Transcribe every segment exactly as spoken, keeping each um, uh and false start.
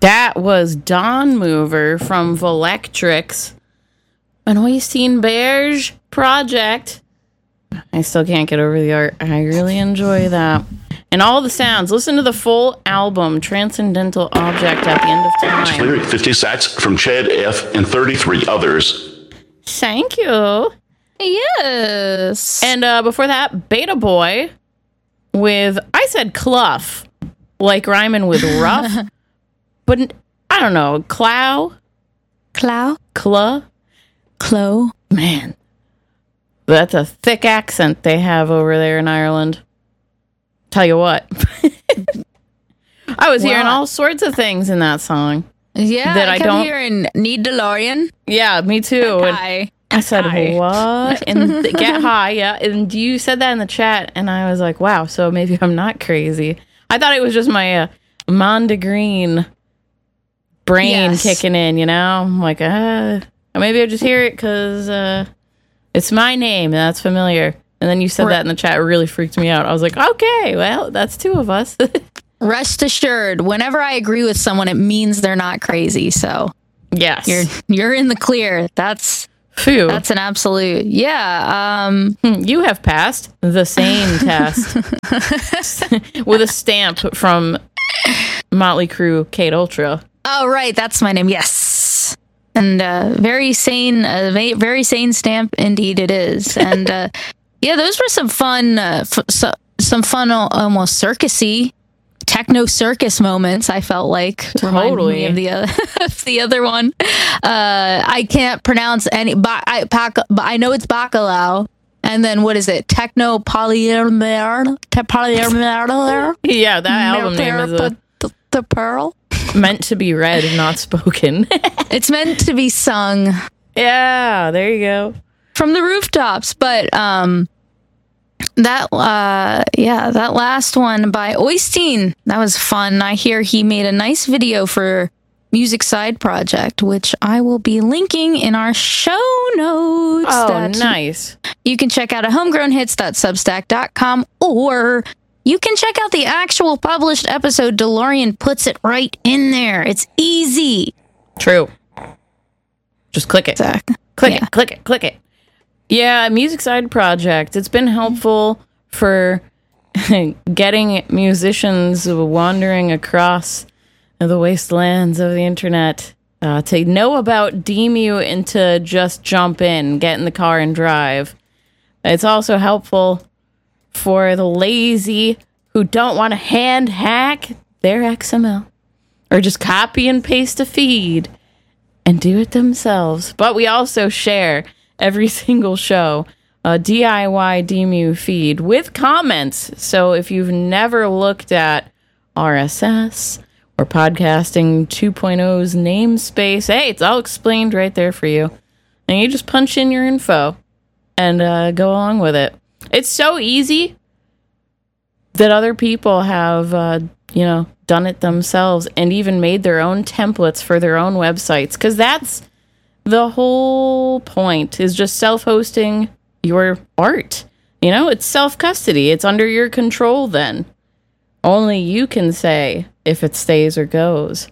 That was Dawn Mover from Volectrix, an Oystein Berge project. I still can't get over the art. I really enjoy that. And all the sounds. Listen to the full album, Transcendental Object at the End of Time. Clearing fifty sats from Chad F. and thirty-three others. Thank you. Yes. And uh, before that, Beta Boy with, I said Cluff, like rhyming with rough. But I don't know, Clow? Clow? Cla? Clo? Man, that's a thick accent they have over there in Ireland. Tell you what. I was well, hearing all sorts of things in that song. Yeah, that I, I kept don't hearing Need DeLorean. Yeah, me too. Hi. I said, Hi. what? And th- get high, yeah. And you said that in the chat, and I was like, wow, so maybe I'm not crazy. I thought it was just my uh, Monda Green brain yes. kicking in, you know? I'm like, uh, maybe I just hear it because uh, it's my name. That's familiar. And then you said that in the chat. It really freaked me out. I was like, okay, well, that's two of us. Rest assured, whenever I agree with someone, it means they're not crazy. So yes, you're you're in the clear. That's Phew. That's an absolute. Yeah. Um, you have passed the sane test with a stamp from Motley Crue, Kate Ultra. Oh, right. That's my name. Yes. And uh, very sane, uh, very sane stamp indeed it is. And uh, yeah, those were some fun, uh, f- so, some fun, almost circusy, techno circus moments. I felt like totally me of the other, of the other one. Uh, I can't pronounce any. Ba- I, pac- I know it's bacalao. And then what is it? Techno polymer, polymer. Yeah, that album name is a, the, the pearl. Meant to be read, not spoken. It's meant to be sung. Yeah, there you go. From the rooftops. But um that uh yeah, that last one by Oystein, that was fun. I hear he made a nice video for Music Side Project, which I will be linking in our show notes. Oh, nice. You can check out at homegrown hits dot substack dot com, or you can check out the actual published episode. DeLorean puts it right in there. It's easy. True. Just click it. Exactly. Click yeah. it, click it, click it. Yeah, Music Side Project. It's been helpful for getting musicians wandering across the wastelands of the internet uh, to know about D M U and to just jump in, get in the car and drive. It's also helpful for the lazy who don't want to hand hack their X M L or just copy and paste a feed and do it themselves. But we also share every single show a D I Y D M U feed with comments. So if you've never looked at R S S or Podcasting two point oh's namespace, hey, it's all explained right there for you. And you just punch in your info and uh, go along with it. It's so easy that other people have, uh, you know, done it themselves and even made their own templates for their own websites. Because that's the whole point, is just self-hosting your art. You know, it's self-custody. It's under your control then. Only you can say if it stays or goes.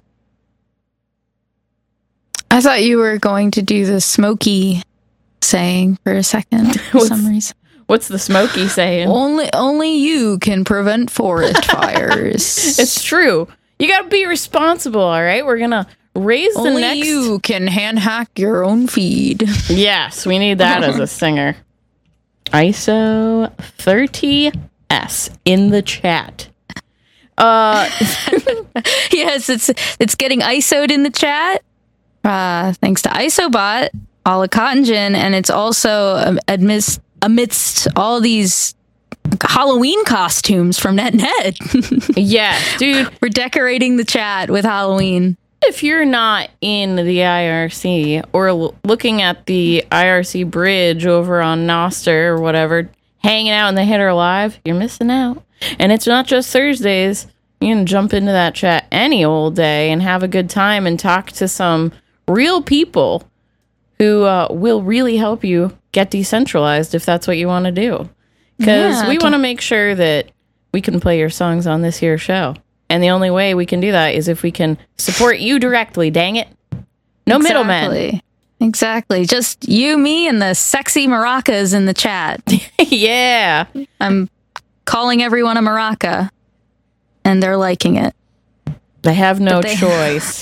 I thought you were going to do the Smokey saying for a second for some reason. What's the Smokey saying? Only only you can prevent forest fires. It's true. You got to be responsible, all right? We're going to raise the only next... Only you can hand hack your own feed. Yes, we need that as a singer. I S O thirty S in the chat. Uh, yes, it's it's getting I S O'd in the chat. Uh, thanks to ISOBot, a la Cotton Gin, and it's also um, amidst, amidst all these Halloween costumes from NetNet. Yeah, dude. We're decorating the chat with Halloween. If you're not in the I R C or l- looking at the I R C bridge over on Noster or whatever, hanging out in the Hitter Live, you're missing out. And it's not just Thursdays. You can jump into that chat any old day and have a good time and talk to some real people who uh, will really help you get decentralized if that's what you want to do. Because yeah, we want to make sure that we can play your songs on this here show. And the only way we can do that is if we can support you directly, dang it. No exactly. middlemen. Exactly. Just you, me, and the sexy maracas in the chat. Yeah. I'm calling everyone a maraca, and they're liking it. They have no they- choice.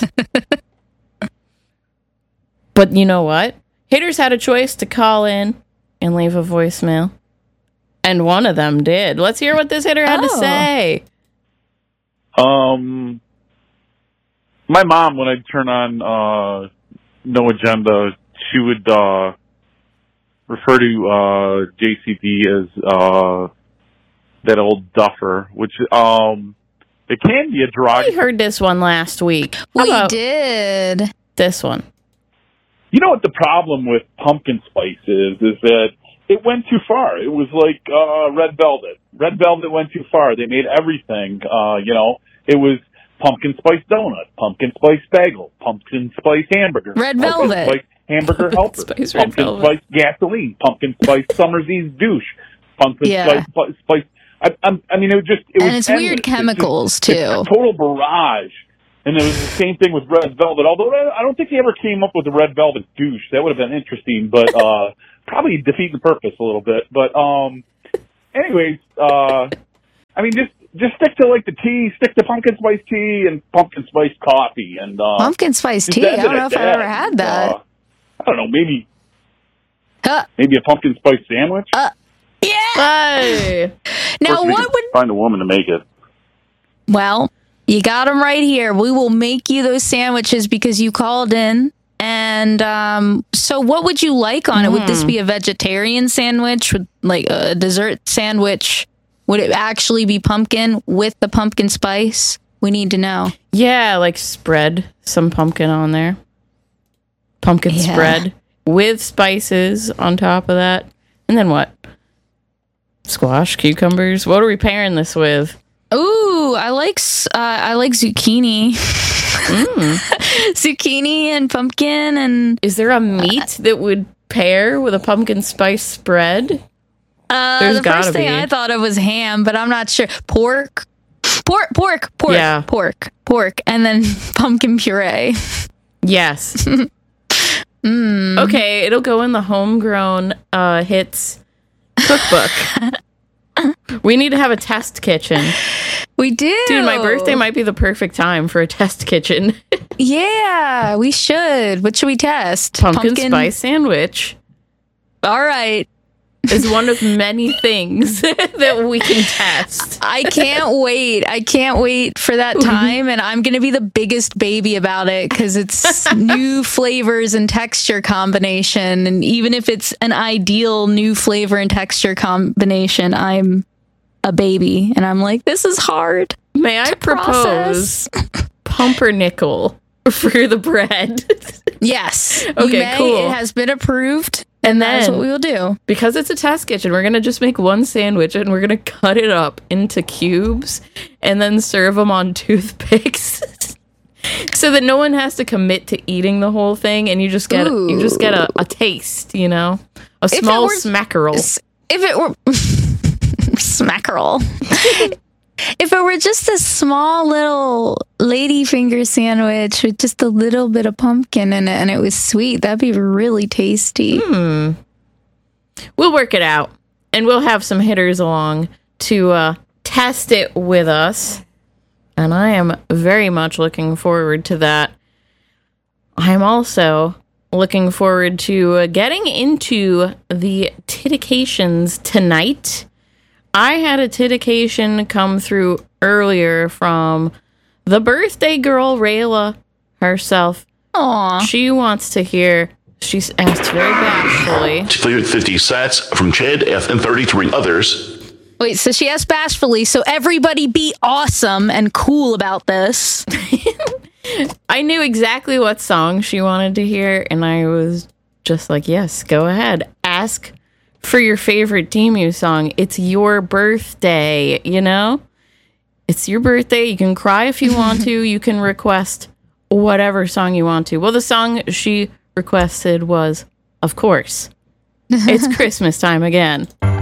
But you know what? Haters had a choice to call in and leave a voicemail. And one of them did. Let's hear what this hitter had Oh. to say. Um, my mom, when I'd turn on uh, No Agenda, she would uh, refer to uh, J C B as uh, that old duffer, which um, it can be a We derogatory. heard this one last week. How We about did. this one? You know what the problem with pumpkin spice is? Is that it went too far. It was like uh, Red Velvet. Red Velvet went too far. They made everything. Uh, you know, it was pumpkin spice donut, pumpkin spice bagel, pumpkin spice hamburger, Red pumpkin Velvet. spice hamburger helper, Spice Red pumpkin Velvet. spice gasoline, pumpkin spice summer's eve douche, pumpkin Yeah. spice spice. I, I'm, I mean, it was just it And was it's endless. weird It's just- chemicals, it's too. a total barrage. And it was the same thing with Red Velvet, although I don't think they ever came up with the Red Velvet douche. That would have been interesting, but uh, probably defeat the purpose a little bit. But um, anyways, uh, I mean, just just stick to like the tea, stick to pumpkin spice tea and pumpkin spice coffee. and uh, Pumpkin spice just tea. I end don't it know at if I've ever had that. Uh, I don't know, maybe Huh. maybe a pumpkin spice sandwich. Uh, yeah. Hey. Now, Of course, we what could would... find a woman to make it? Well, you got them right here. We will make you those sandwiches because you called in. And um, so what would you like on it? Would this be a vegetarian sandwich? Would like a dessert sandwich? Would it actually be pumpkin with the pumpkin spice? We need to know. Yeah, like spread some pumpkin on there. Pumpkin Yeah. spread with spices on top of that. And then what? Squash, cucumbers. What are we pairing this with? Ooh, I like s- uh, I like zucchini. Zucchini and pumpkin and Is there a meat that would pair with a pumpkin spice spread? uh, There's the gotta first thing be. I thought of was ham, but I'm not sure. Pork, pork, pork, pork, Yeah. pork, pork, and then pumpkin puree. Yes. Mm. Okay, it'll go in the homegrown uh, hits cookbook. We need to have a test kitchen. We do, Dude, my birthday might be the perfect time for a test kitchen. Yeah, we should. What should we test? Pumpkin, spice sandwich All right. is one of many things that we can test. I can't wait. I can't wait for that time. And I'm going to be the biggest baby about it because it's new flavors and texture combination. And even if it's an ideal new flavor and texture combination, I'm a baby. And I'm like, this is hard. May I propose process. pumpernickel for the bread? Yes. You Okay, may. cool. It has been approved. And That's then, what we will do. because it's a test kitchen, we're going to just make one sandwich and we're going to cut it up into cubes and then serve them on toothpicks. So that no one has to commit to eating the whole thing, and you just get you just get a, a taste, you know, a it small were- smackerel. If it were smackerel. If it were just a small little ladyfinger sandwich with just a little bit of pumpkin in it and it was sweet, that'd be really tasty. Hmm. We'll work it out, and we'll have some hitters along to uh, test it with us. And I am very much looking forward to that. I am also looking forward to uh, getting into the titications tonight. I had a titication come through earlier from the birthday girl, Rayla herself. Aw. She wants to hear, she's asked very bashfully. fifty sats from Chad F and thirty-three others. Wait, so she asked bashfully, so everybody be awesome and cool about this. I knew exactly what song she wanted to hear, and I was just like, yes, go ahead. Ask for your favorite Temu song. It's your birthday, you know? It's your birthday. You can cry if you want to. You can request whatever song you want to. Well, the song she requested was, of course, It's Christmas Time Again.